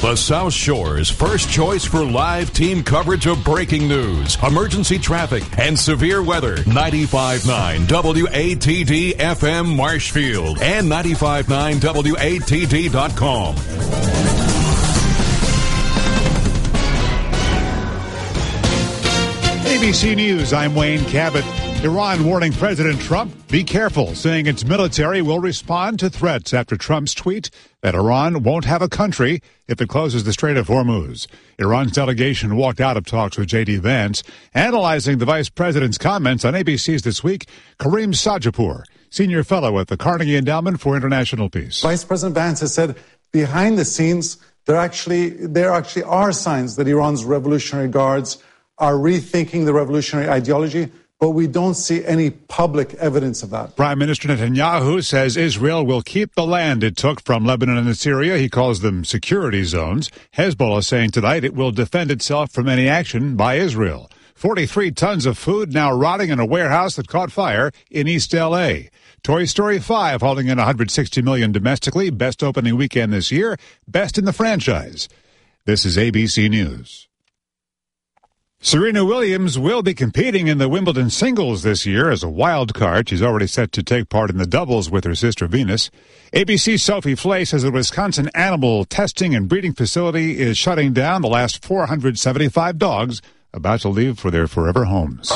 The South Shore's first choice for live team coverage of breaking news, emergency traffic, and severe weather. 95.9 WATD FM Marshfield and 95.9 WATD.com. ABC News, I'm Wayne Cabot. Iran warning President Trump, be careful, saying its military will respond to threats after Trump's tweet that Iran won't have a country if it closes the Strait of Hormuz. Iran's delegation walked out of talks with J.D. Vance. Analyzing the vice president's comments on ABC's This Week, Kareem Sajapur, senior fellow at the Carnegie Endowment for International Peace. Vice President Vance has said behind the scenes, there actually are signs that Iran's Revolutionary Guards are rethinking the revolutionary ideology, but we don't see any public evidence of that. Prime Minister Netanyahu says Israel will keep the land it took from Lebanon and Syria. He calls them security zones. Hezbollah saying tonight it will defend itself from any action by Israel. 43 tons of food now rotting in a warehouse that caught fire in East L.A. Toy Story 5 hauling in $160 million domestically. Best opening weekend this year. Best in the franchise. This is ABC News. Serena Williams will be competing in the Wimbledon singles this year as a wild card. She's already set to take part in the doubles with her sister Venus. ABC's Sophie Flay says the Wisconsin Animal Testing and Breeding Facility is shutting down. The last 475 dogs about to leave for their forever homes.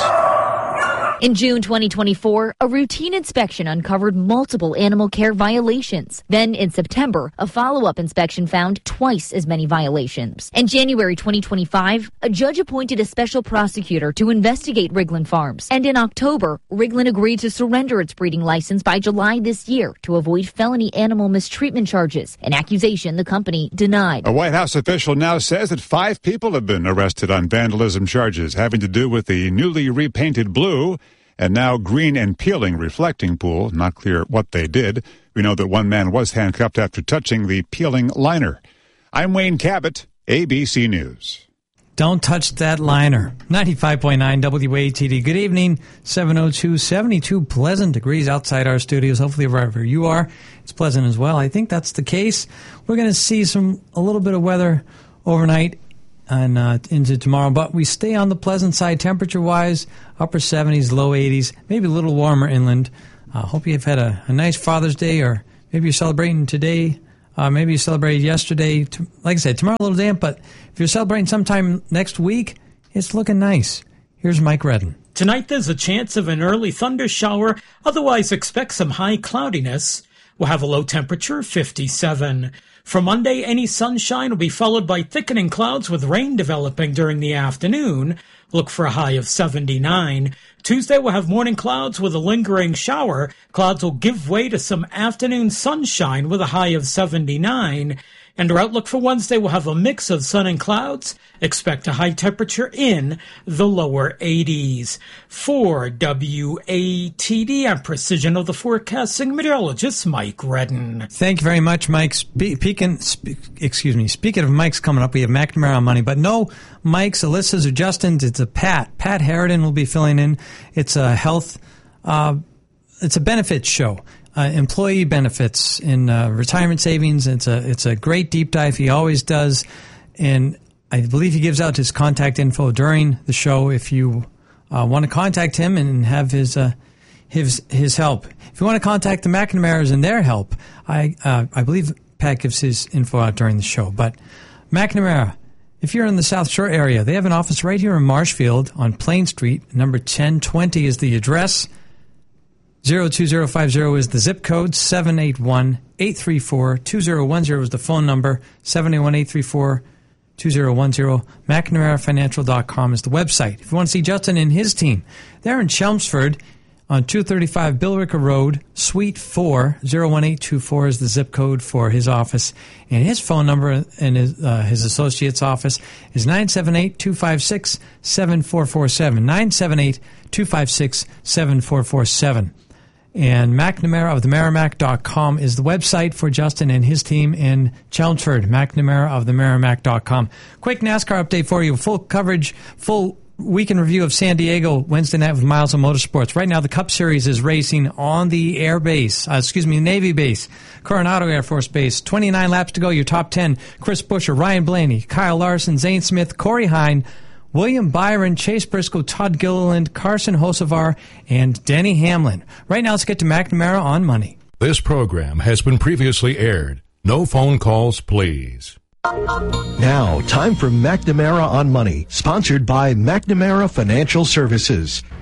In June 2024, a routine inspection uncovered multiple animal care violations. Then in September, a follow-up inspection found twice as many violations. In January 2025, a judge appointed a special prosecutor to investigate Riglin Farms. And in October, Riglin agreed to surrender its breeding license by July this year to avoid felony animal mistreatment charges, an accusation the company denied. A White House official now says that 5 people have been arrested on vandalism charges having to do with the newly repainted blue and now green and peeling reflecting pool. Not clear what they did. We know that one man was handcuffed after touching the peeling liner. I'm Wayne Cabot, ABC News. Don't touch that liner. 95.9 WATD. Good evening. 702, 72 pleasant degrees outside our studios. Hopefully wherever you are, it's pleasant as well. I think that's the case. We're going to see a little bit of weather overnight and into tomorrow, but we stay on the pleasant side temperature-wise, upper 70s, low 80s, maybe a little warmer inland. Hope you've had a nice Father's Day, or maybe you're celebrating today, maybe you celebrated yesterday. Like I said, tomorrow a little damp, but if you're celebrating sometime next week, it's looking nice. Here's Mike Redden. Tonight there's a chance of an early thunder shower, otherwise expect some high cloudiness. We'll have a low temperature of 57. For Monday, any sunshine will be followed by thickening clouds with rain developing during the afternoon. Look for a high of 79. Tuesday, we'll have morning clouds with a lingering shower. Clouds will give way to some afternoon sunshine with a high of 79. And our outlook for Wednesday will have a mix of sun and clouds. Expect a high temperature in the lower 80s. For WATD, I'm Precision of the Forecasting meteorologist Mike Redden. Thank you very much, Mike. Speaking of Mike's coming up, we have McNamara on Money, but no Mike's, Alyssa's, or Justin's. It's a Pat. Pat Harridan will be filling in. It's a health, it's a benefits show. Employee benefits in retirement savings. It's a great deep dive. He always does, and I believe he gives out his contact info during the show. If you want to contact him and have his help, if you want to contact the McNamara's and their help, I believe Pat gives his info out during the show. But McNamara, if you're in the South Shore area, they have an office right here in Marshfield on Plain Street. Number 1020 is the address. 02050 is the zip code. 781-834-2010 is the phone number. 781-834-2010. McNamaraFinancial.com is the website. If you want to see Justin and his team, they're in Chelmsford on 235 Billerica Road, Suite 4. 01824 is the zip code for his office. And his phone number and his associate's office is 978-256-7447. 978-256-7447. And McNamara of the Merrimack.com is the website for Justin and his team in Chelmsford. McNamara of the Merrimack.com. Quick NASCAR update for you. Full coverage, full weekend review of San Diego Wednesday night with Miles on Motorsports. Right now, the Cup Series is racing on the Navy base, Coronado Air Force Base. 29 laps to go. Your top 10, Chris Buescher, Ryan Blaney, Kyle Larson, Zane Smith, Corey Hine, William Byron, Chase Briscoe, Todd Gilliland, Carson Hocevar, and Denny Hamlin. Right now, let's get to McNamara on Money. This program has been previously aired. No phone calls, please. Now, time for McNamara on Money, sponsored by McNamara Financial Services.